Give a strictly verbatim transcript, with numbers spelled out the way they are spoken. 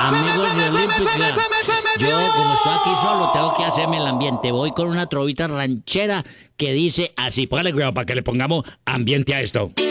Amigos de Olímpica, yo como estoy aquí solo tengo que hacerme el ambiente. Voy con una trovita ranchera que dice así. Póngale cuidado para que le pongamos ambiente a esto.